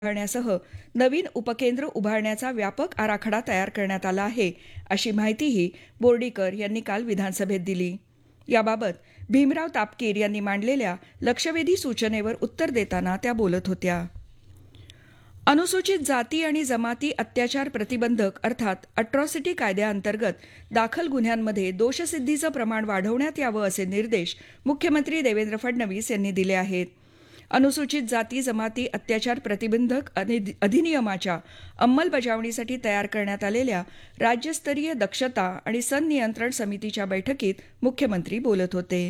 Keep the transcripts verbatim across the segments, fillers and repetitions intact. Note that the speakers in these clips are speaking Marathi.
उभारण्यासह नवीन उपकेंद्र उभारण्याचा व्यापक आराखडा तयार करण्यात आला आहे, अशी माहितीही बोर्डीकर यांनी काल विधानसभेत दिली. याबाबत भीमराव तापकीर यांनी मांडलेल्या लक्षवेधी सूचनेवर उत्तर देताना त्या बोलत होत्या. अनुसूचित जाती आणि जमाती अत्याचार प्रतिबंधक अर्थात अट्रॉसिटी कायद्याअंतर्गत दाखल गुन्ह्यांमध्ये दोषसिद्धीचं प्रमाण वाढवण्यात यावं असे निर्देश मुख्यमंत्री देवेंद्र फडणवीस यांनी दिले आहेत. अनुसूचित जाती जमाती अत्याचार प्रतिबंधक अधिनियमाच्या अंमलबजावणीसाठी तयार करण्यात आलेल्या राज्यस्तरीय दक्षता आणि संनियंत्रण समितीच्या बैठकीत मुख्यमंत्री बोलत होते.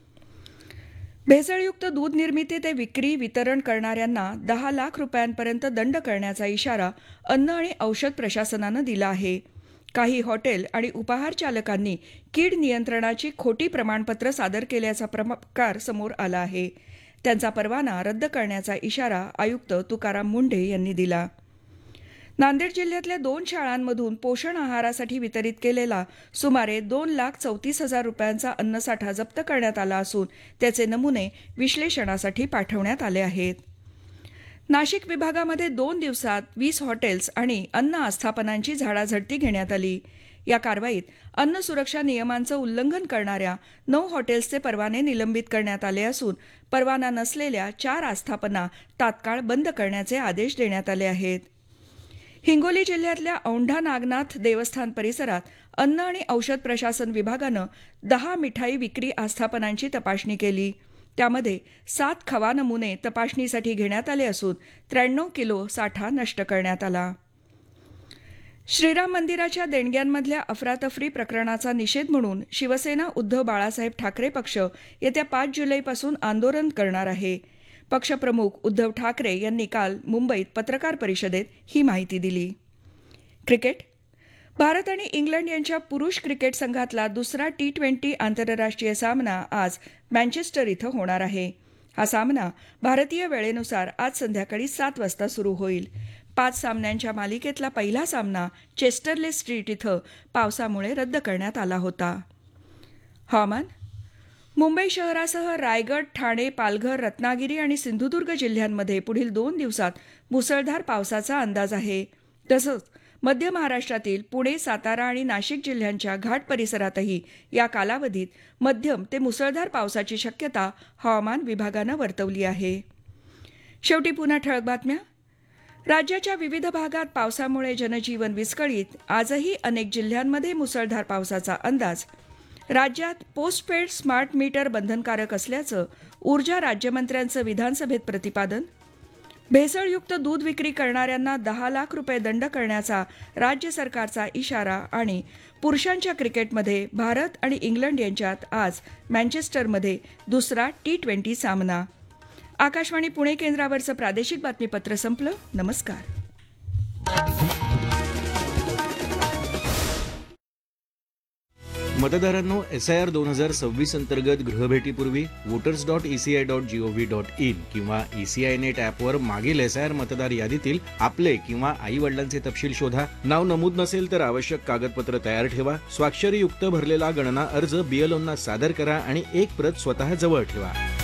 भेसळयुक्त दूध निर्मिती ते विक्री वितरण करणाऱ्यांना दहा लाख रुपयांपर्यंत दंड करण्याचा इशारा अन्न आणि औषध प्रशासनानं दिला आहे. काही हॉटेल आणि उपाहार चालकांनी कीड नियंत्रणाची खोटी प्रमाणपत्र सादर केल्याचा प्रकार समोर आला आहे. त्यांचा परवाना रद्द करण्याचा इशारा आयुक्त तुकाराम मुंढे यांनी दिला. नांदेड जिल्ह्यातल्या दोन शाळांमधून पोषण आहारासाठी वितरित केलेला सुमारे दोन लाख चौतीस हजार रुपयांचा अन्नसाठा जप्त करण्यात आला असून त्याचे नमुने विश्लेषणासाठी पाठवण्यात आले आहेत. नाशिक विभागामध्ये दोन दिवसात वीस हॉटेल्स आणि अन्न आस्थापनांची झाडाझडती घेण्यात आली. या कारवाईत अन्न सुरक्षा नियमांचं उल्लंघन करणाऱ्या नऊ हॉटेल्सचे परवाने निलंबित करण्यात आले असून परवाना नसलेल्या चार आस्थापना तात्काळ बंद करण्याचे आदेश देण्यात आले आहेत. हिंगोली जिल्ह्यातल्या औंढा नागनाथ देवस्थान परिसरात अन्न आणि औषध प्रशासन विभागानं दहा मिठाई विक्री आस्थापनांची तपासणी केली. त्यामध्ये सात खवा नमुने तपासणीसाठी घेण्यात आले असून त्र्याण्णव किलो साठा नष्ट करण्यात आला. श्रीराम मंदिराच्या देणग्यांमधल्या अफरातफरी प्रकरणाचा निषेध म्हणून शिवसेना उद्धव बाळासाहेब ठाकरे पक्ष येत्या पाच जुलैपासून आंदोलन करणार आहे. पक्षप्रमुख उद्धव ठाकरे यांनी काल मुंबईत पत्रकार परिषदेत ही माहिती दिली. क्रिकेट. भारत आणि इंग्लंड यांच्या पुरुष क्रिकेट संघातला दुसरा टी ट्वेंटी आंतरराष्ट्रीय सामना आज मँचेस्टर इथं होणार आहे. हा सामना भारतीय वेळेनुसार आज संध्याकाळी सात वाजता सुरू होईल. पाच सामन्यांच्या मालिकेतला पहिला सामना चेस्टरले स्ट्रीट इथं पावसामुळे रद्द करण्यात आला होता. हवामान. मुंबई शहरासह रायगड, ठाणे, पालघर, रत्नागिरी आणि सिंधुदुर्ग जिल्ह्यांमध्ये पुढील दोन दिवसात मुसळधार पावसाचा अंदाज आहे. तसंच मध्य महाराष्ट्रातील पुणे, सातारा आणि नाशिक जिल्ह्यांच्या घाट परिसरातही या कालावधीत मध्यम ते मुसळधार पावसाची शक्यता हवामान विभागानं वर्तवली आहे. शेवटी पुन्हा ठळक बातम्या. राज्याच्या विविध भागात पावसामुळे जनजीवन विस्कळीत. आजही अनेक जिल्ह्यांमध्ये मुसळधार पावसाचा अंदाज. राज्यात पोस्टपेड स्मार्ट मीटर बंधनकारक असल्याचं ऊर्जा राज्यमंत्र्यांचं विधानसभेत प्रतिपादन. भेसळयुक्त दूध विक्री करणाऱ्यांना दहा लाख रुपये दंड करण्याचा राज्य सरकारचा इशारा. आणि पुरुषांच्या क्रिकेटमध्ये भारत आणि इंग्लंड यांच्यात आज मँचेस्टरमध्ये दुसरा टी ट्वेंटी सामना. आकाशवाणी पुणे केंद्रावरचं प्रादेशिक बातमीपत्र संपलं. नमस्कार. मतदारांनो, एस आय आर दोन हजार सव्वीस अंतर्गत गृहभेटीपूर्वी voters dot ECI dot G O V dot in किंवा ईसीआय नेट ॲपवर मागील एस आय आर मतदार यादीतील आपले किंवा आई वडिलांचे तपशील शोधा. नाव नमूद नसेल तर आवश्यक कागदपत्र तयार ठेवा. स्वाक्षरीयुक्त भरलेला गणना अर्ज बीएलओंना सादर करा आणि एक प्रत स्वतः जवळ ठेवा.